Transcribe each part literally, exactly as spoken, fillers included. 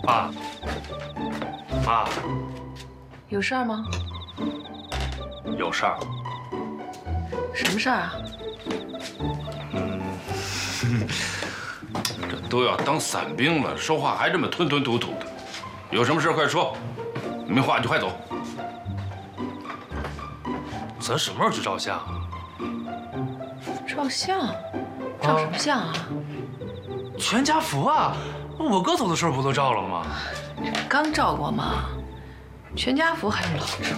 妈，妈， 有事儿吗？ 有事儿。 什么事儿啊？ 嗯， 这都要当伞兵了，说话还这么吞吞吐吐的。有什么事快说，没话就快走。 咱什么时候去照相啊？ 照相？照什么相啊？ 全家福啊！我哥走的时候不都照了吗？ 刚照过吗？全家福还用老照？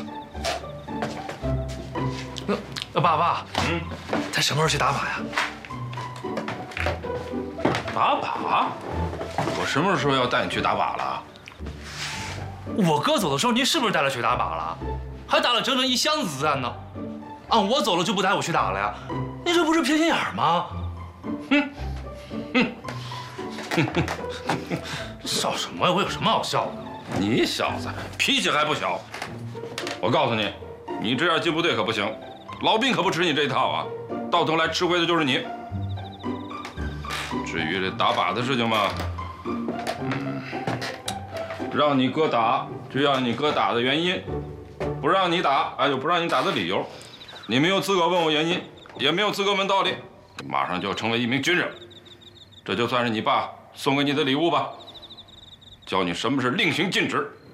那爸爸，嗯，咱什么时候去打靶呀？ 打靶？我什么时候要带你去打靶了？ 我哥走的时候，您是不是带他去打靶了？还打了整整一箱子子弹呢。按我走了就不带我去打了呀？你这不是偏心眼儿吗？哼，哼，哼哼，笑什么呀？我有什么好笑的？ 你小子脾气还不小。我告诉你，你这样进部队可不行，老兵可不吃你这一套啊，到头来吃亏的就是你。至于这打靶的事情嘛，嗯，让你哥打就要你哥打的原因，不让你打哎就不让你打的理由。你没有资格问我原因，也没有资格问道理，马上就要成为一名军人，这就算是你爸送给你的礼物吧，教你什么是令行禁止。